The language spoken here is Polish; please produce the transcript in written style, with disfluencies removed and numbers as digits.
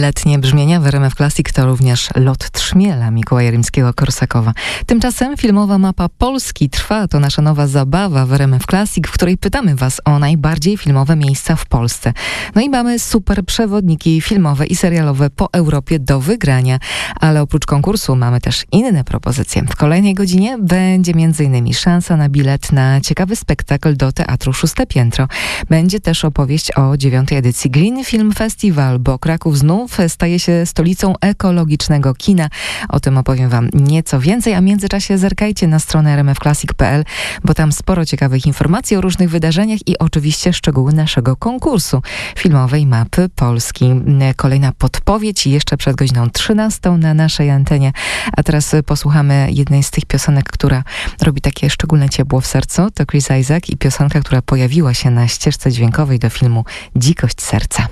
Letnie brzmienia w RMF Classic to również Lot Trzmiela Mikołaja Rimskiego-Korsakowa. Tymczasem filmowa mapa Polski trwa. To nasza nowa zabawa w RMF Classic, w której pytamy Was o najbardziej filmowe miejsca w Polsce. No i mamy super przewodniki filmowe i serialowe po Europie do wygrania. Ale oprócz konkursu mamy też inne propozycje. W kolejnej godzinie będzie m.in. szansa na bilet na ciekawy spektakl do Teatru Szóste Piętro. Będzie też opowieść o 9. edycji Green Film Festival, bo Kraków znów staje się stolicą ekologicznego kina. O tym opowiem Wam nieco więcej, a w międzyczasie zerkajcie na stronę rmfclassic.pl, bo tam sporo ciekawych informacji o różnych wydarzeniach i oczywiście szczegóły naszego konkursu filmowej mapy Polski. Kolejna podpowiedź jeszcze przed godziną 13 na naszej antenie. A teraz posłuchamy jednej z tych piosenek, która robi takie szczególne ciepło w sercu. To Chris Isaak i piosenka, która pojawiła się na ścieżce dźwiękowej do filmu Dzikość serca.